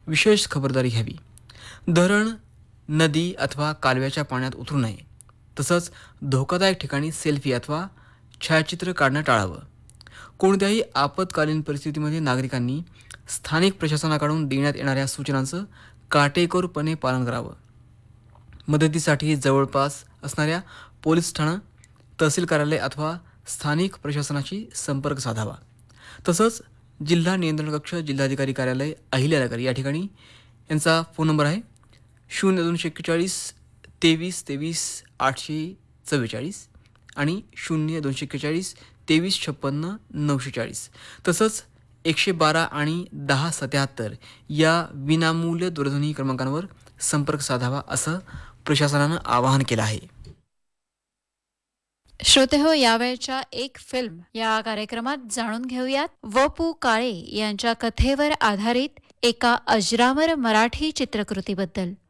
विशेष खबरदारी घ्यावी. धरण, नदी अथवा कालव्याच्या पाण्यात उतरू नये. तसंच धोकादायक ठिकाणी सेल्फी अथवा छायाचित्र काढणं टाळावं. कोणत्याही आपत्कालीन परिस्थितीमध्ये नागरिकांनी स्थानिक प्रशासनाकडून देण्यात येणाऱ्या सूचनांचं काटेकोरपणे पालन करावं. मदतीसाठी जवळपास असणाऱ्या पोलीस ठाणं, तहसील कार्यालय अथवा स्थानिक प्रशासनाशी संपर्क साधावा. तसंच जिल्हा नियंत्रण कक्ष, जिल्हाधिकारी कार्यालय, अहिल्यानगर या ठिकाणी यांचा फोन नंबर आहे 0241 23 23 844 आणि 0241 23 56 940. तसंच 112 आणि 1077 या विनामूल्य दूरध्वनी क्रमांकांवर संपर्क साधावा असं प्रशासनानं आवाहन केलं आहे. श्रोते हो, यावेळच्या एक फिल्म या कार्यक्रमात जाणून घेऊयात व.पु. काळे यांच्या कथेवर आधारित एका अजरामर मराठी चित्रकृतीबद्दल.